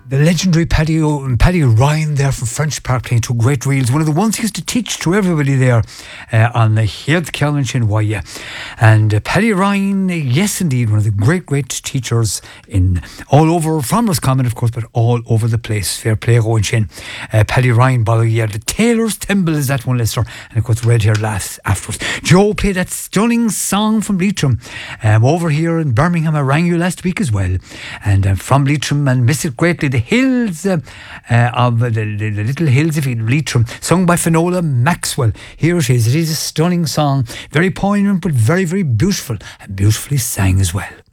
The legendary Paddy Ryan there from French Park playing two great reels. One of the ones he used to teach to everybody there on the Head Callan Shinwaya. And Paddy Ryan, yes indeed, one of the great teachers in all over, from Roscommon of course, but all over the place. Fair play going Shin. Paddy Ryan, Ballagher, the Taylor's Temple is that one, Lester. And of course Red Hair laughs afterwards. Joe played that stunning song from Leitrim. Over here in Birmingham, I rang you last week as well. And from Leitrim, and miss it greatly, the hills of the little hills of Leitrim, sung by Finola Maxwell. Here it is. It is a stunning song, very poignant but very beautiful, and beautifully sang as well.